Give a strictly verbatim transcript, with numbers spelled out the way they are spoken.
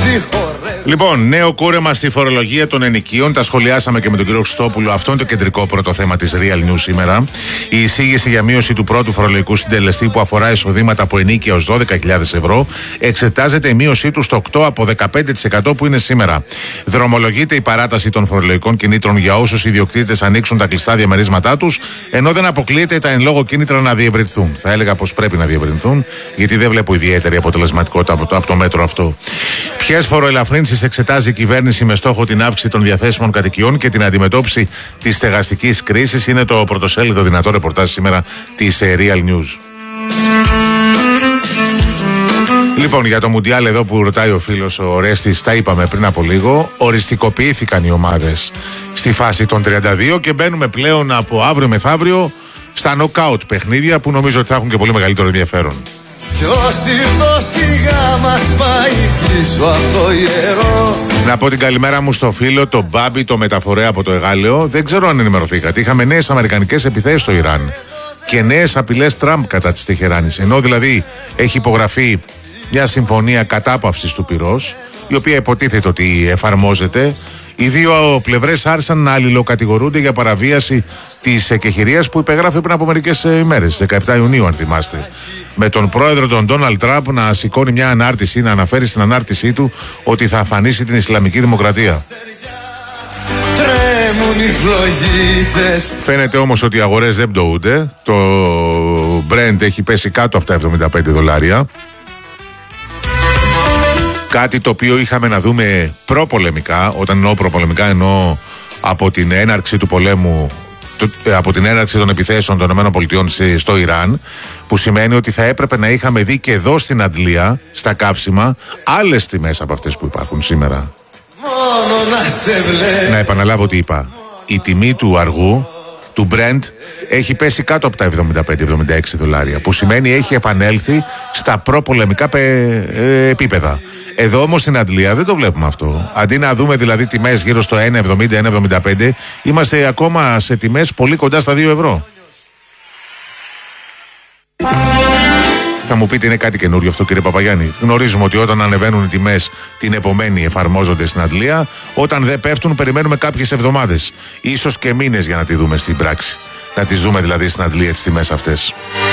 Λοιπόν, νέο κούρεμα στη φορολογία των ενοικίων. Τα σχολιάσαμε και με τον κύριο Χριστόπουλο. Αυτό είναι το κεντρικό πρώτο θέμα της Real News σήμερα. Η εισήγηση για μείωση του πρώτου φορολογικού συντελεστή που αφορά εισοδήματα από ενίκεια ως δώδεκα χιλιάδες ευρώ εξετάζεται η μείωσή του στο οκτώ από δεκαπέντε τοις εκατό που είναι σήμερα. Δρομολογείται η παράταση των φορολογικών κινήτρων για όσους ιδιοκτήτες ανοίξουν τα κλειστά διαμερίσματά τους, ενώ δεν αποκλείεται τα εν λόγω κίνητρα να διευρυνθούν. Θα έλεγα πως πρέπει να διευρυνθούν, γιατί δεν βλέπω ιδιαίτερη αποτελεσματικότητα από το, από το μέτρο αυτό. Ποιες φοροελαφρύνσεις εξετάζει η κυβέρνηση με στόχο την αύξηση των διαθέσιμων κατοικιών και την αντιμετώπιση της στεγαστικής κρίσης, είναι το πρωτοσέλιδο δυνατό ρεπορτάζ σήμερα της Real News. Λοιπόν, για το Μουντιάλ εδώ που ρωτάει ο φίλος ο Ρέστης, τα είπαμε πριν από λίγο. Οριστικοποιήθηκαν οι ομάδες στη φάση των τριάντα δύο και μπαίνουμε πλέον από αύριο μεθαύριο στα νοκάουτ παιχνίδια που νομίζω ότι θα έχουν και πολύ μεγαλύτερο ενδιαφέρον. Να πω την καλημέρα μου στο φίλο, τον Μπάμπη, το μεταφορέα από το Εγάλεο. Δεν ξέρω αν ενημερωθήκατε. Είχαμε νέες αμερικανικές επιθέσεις στο Ιράν και νέες απειλές Τραμπ κατά της Τεχεράνης. Ενώ δηλαδή έχει υπογραφεί μια συμφωνία κατάπαυσης του πυρός, η οποία υποτίθεται ότι εφαρμόζεται. Οι δύο πλευρές άρχισαν να αλληλοκατηγορούνται για παραβίαση της εκεχηρίας που υπεγράφει πριν από μερικές ημέρες, δεκαεπτά Ιουνίου αν θυμάστε. Με τον πρόεδρο τον Ντόναλντ Τραμπ να σηκώνει μια ανάρτηση, να αναφέρει στην ανάρτησή του ότι θα αφανίσει την Ισλαμική Δημοκρατία. Φαίνεται όμως ότι οι αγορές δεν πτωούνται. Το Brent έχει πέσει κάτω από τα εβδομήντα πέντε δολάρια. Κάτι το οποίο είχαμε να δούμε προπολεμικά. Όταν εννοώ προπολεμικά, εννοώ από την έναρξη του πολέμου, από την έναρξη των επιθέσεων των ΗΠΑ στο Ιράν, που σημαίνει ότι θα έπρεπε να είχαμε δει και εδώ στην Αντλία, στα καύσιμα, άλλες τιμές από αυτές που υπάρχουν σήμερα. Να επαναλάβω τι είπα. Η τιμή του αργού, του Brent, έχει πέσει κάτω από τα εβδομήντα πέντε εβδομήντα έξι δολάρια, που σημαίνει έχει επανέλθει στα προπολεμικά επίπεδα. Εδώ όμως στην Αντλία δεν το βλέπουμε αυτό. Αντί να δούμε δηλαδή τιμές γύρω στο ένα εβδομήντα ένα εβδομήντα πέντε, είμαστε ακόμα σε τιμές πολύ κοντά στα δύο ευρώ. Θα μου πείτε, είναι κάτι καινούριο αυτό, κύριε Παπαγιάννη? Γνωρίζουμε ότι όταν ανεβαίνουν οι τιμές την επομένη εφαρμόζονται στην Αντλία. Όταν δεν πέφτουν, περιμένουμε κάποιες εβδομάδες, ίσως και μήνες για να τη δούμε στην πράξη. Να τις δούμε δηλαδή στην Αντλία τις τιμές αυτές.